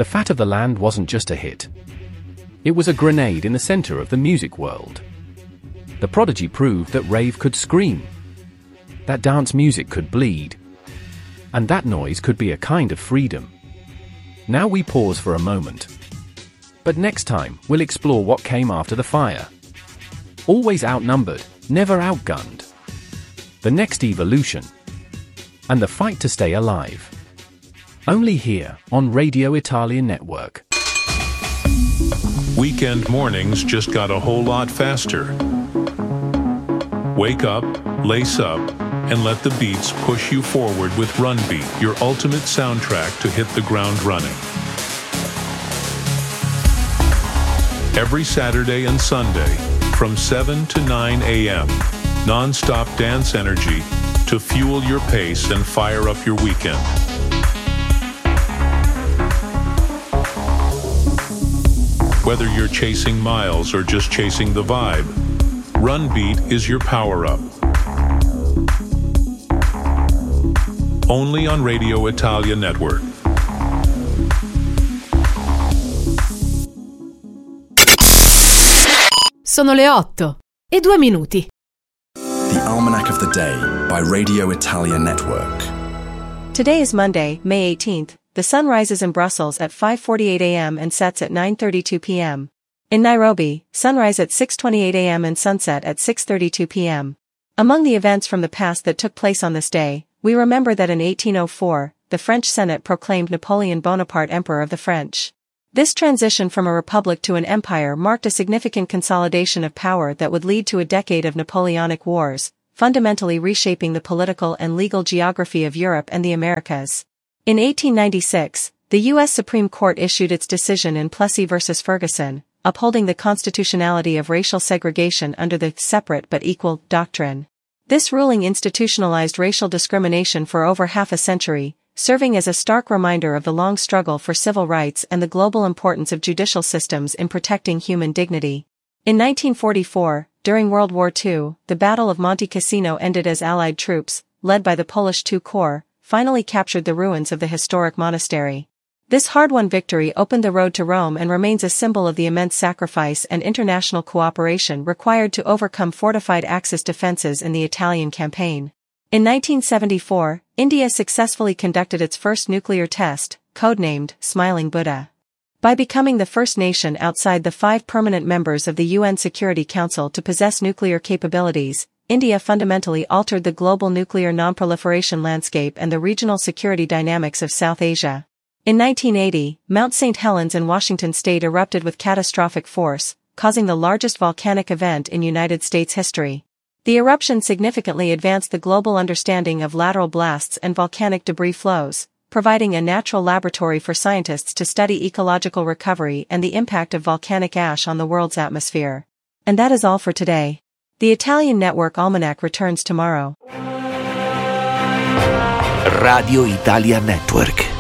The Fat of the Land wasn't just a hit. It was a grenade in the center of the music world. The Prodigy proved that rave could scream, that dance music could bleed, and that noise could be a kind of freedom. Now we pause for a moment. But next time, we'll explore what came after the fire. Always outnumbered, never outgunned. The next evolution. And the fight to stay alive. Only here, on Radio Italia Network. Weekend mornings just got a whole lot faster. Wake up, lace up, and let the beats push you forward with Run Beat, your ultimate soundtrack to hit the ground running. Every Saturday and Sunday, from 7 to 9 a.m., non-stop dance energy to fuel your pace and fire up your weekend. Whether you're chasing miles or just chasing the vibe, Run Beat is your power-up. Only on Radio Italia Network. Sono le 8:02. The Almanac of the Day by Radio Italia Network. Today is Monday, May 18th. The sun rises in Brussels at 5:48 a.m. and sets at 9:32 p.m. In Nairobi, sunrise at 6:28 a.m. and sunset at 6:32 p.m. Among the events from the past that took place on this day, we remember that in 1804, the French Senate proclaimed Napoleon Bonaparte Emperor of the French. This transition from a republic to an empire marked a significant consolidation of power that would lead to a decade of Napoleonic wars, fundamentally reshaping the political and legal geography of Europe and the Americas. In 1896, the U.S. Supreme Court issued its decision in Plessy v. Ferguson, upholding the constitutionality of racial segregation under the separate but equal doctrine. This ruling institutionalized racial discrimination for over half a century, serving as a stark reminder of the long struggle for civil rights and the global importance of judicial systems in protecting human dignity. In 1944, during World War II, the Battle of Monte Cassino ended as Allied troops, led by the Polish II Corps, finally captured the ruins of the historic monastery. This hard-won victory opened the road to Rome and remains a symbol of the immense sacrifice and international cooperation required to overcome fortified Axis defenses in the Italian campaign. In 1974, India successfully conducted its first nuclear test, codenamed Smiling Buddha. By becoming the first nation outside the 5 permanent members of the UN Security Council to possess nuclear capabilities, India fundamentally altered the global nuclear non-proliferation landscape and the regional security dynamics of South Asia. In 1980, Mount St. Helens in Washington state erupted with catastrophic force, causing the largest volcanic event in United States history. The eruption significantly advanced the global understanding of lateral blasts and volcanic debris flows, providing a natural laboratory for scientists to study ecological recovery and the impact of volcanic ash on the world's atmosphere. And that is all for today. The Italian Network Almanac returns tomorrow. Radio Italia Network.